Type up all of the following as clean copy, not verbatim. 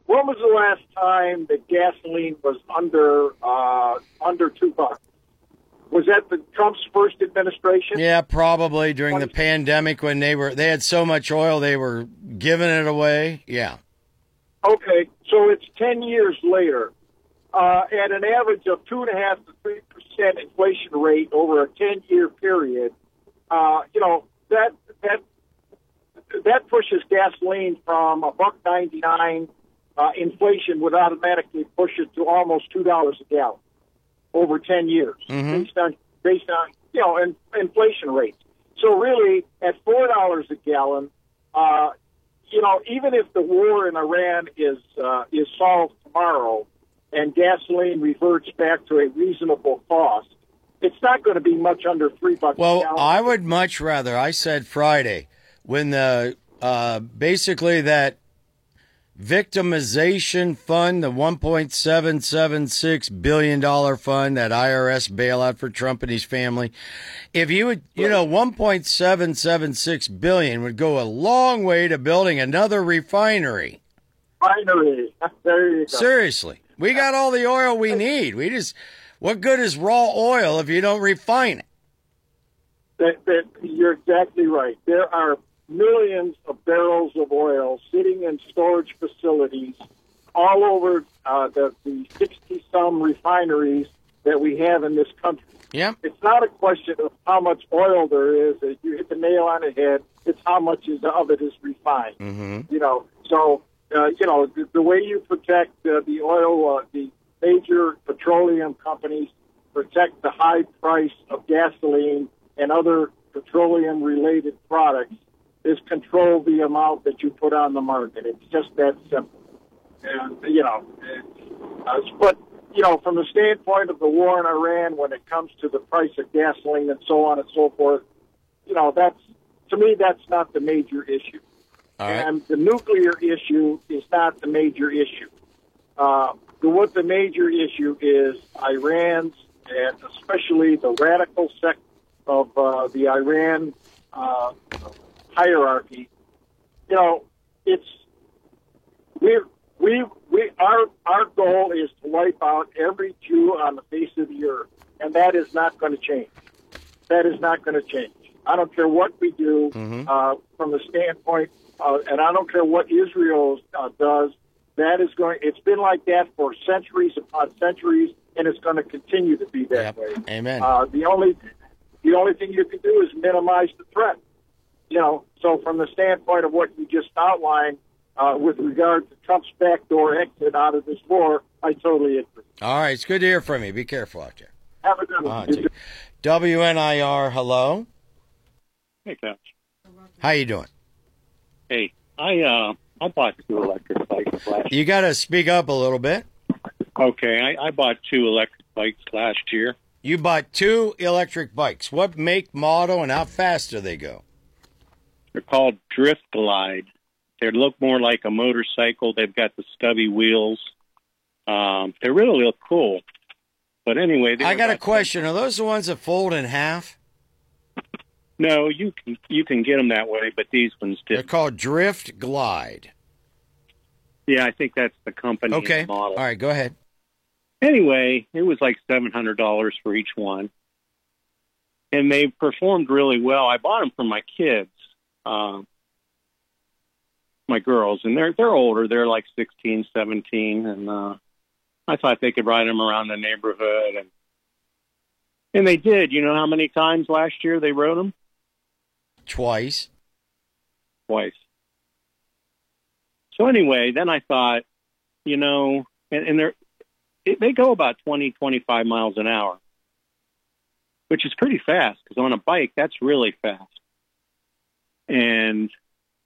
when was the last time that gasoline was under $2? Was that the Trump's first administration? Yeah, probably during the pandemic when they had so much oil they were giving it away. Yeah. Okay, so it's 10 years later, at an average of 2.5 to 3% inflation rate over a 10-year period. That pushes gasoline from $1.99. Inflation would automatically push it to almost $2 a gallon over 10 years, based on inflation rates. So really, at $4 a gallon, even if the war in Iran is solved tomorrow and gasoline reverts back to a reasonable cost, it's not going to be much under $3 a gallon. Well, I would much rather. I said Friday when the basically that victimization fund, the $1.776 billion fund, that IRS bailout for Trump and his family. If you would, $1.776 billion would go a long way to building another refinery. Refinery. There you go. Seriously. We got all the oil we need. What good is raw oil if you don't refine it? You're exactly right. There are millions of barrels of oil sitting in storage facilities all over the 60-some refineries that we have in this country. Yeah. It's not a question of how much oil there is. You hit the nail on the head. It's how much of it is refined. Mm-hmm. The way you protect the oil, the major petroleum companies protect the high price of gasoline and other petroleum-related products is control the amount that you put on the market. It's just that simple. And, from the standpoint of the war in Iran, when it comes to the price of gasoline and so on and so forth, that's not the major issue. All right. And the nuclear issue is not the major issue. What the major issue is, Iran's, and especially the radical sect of the Iran hierarchy. Our goal is to wipe out every Jew on the face of the earth, and that is not going to change. That is not going to change. I don't care what we do from the standpoint, and I don't care what Israel does. It's been like that for centuries upon centuries, and it's going to continue to be that way. Amen. The only thing you can do is minimize the threat. So from the standpoint of what you just outlined with regard to Trump's backdoor exit out of this war, I totally agree. All right, it's good to hear from you. Be careful out there. Have a good one. WNIR, hello. Hey, Coach. How you doing? Hey, I bought 2 electric bikes last year. You got to speak up a little bit. Okay, I bought 2 electric bikes last year. You bought 2 electric bikes. What make, model, and how fast do they go? They're called Drift Glide. They look more like a motorcycle. They've got the stubby wheels. They really look cool. But anyway, I got a question. Are those the ones that fold in half? No, you can get them that way, but these ones did. They're called Drift Glide. Yeah, I think that's the company okay. and the model. All right, go ahead. Anyway, it was like $700 for each one. And they performed really well. I bought them for my kids, my girls, and they're older. They're like 16, 17, and I thought they could ride them around the neighborhood. And they did. You know how many times last year they rode them? Twice. So anyway, then I thought, and they go about 20, 25 miles an hour, which is pretty fast because on a bike, that's really fast. And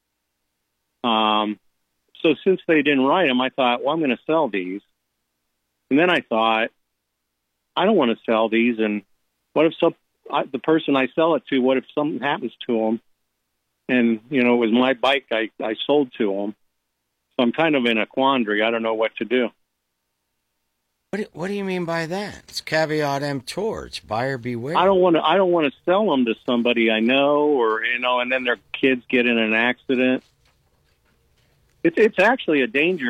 so since they didn't ride them, I thought, well, I'm going to sell these. And then I thought, I don't want to sell these. And what if the person I sell it to, what if something happens to them? And, it was my bike I sold to them. So I'm kind of in a quandary. I don't know what to do. What do you mean by that? It's caveat emptor. It's buyer beware. I don't want to sell them to somebody I know, or and then their kids get in an accident. It's actually a danger.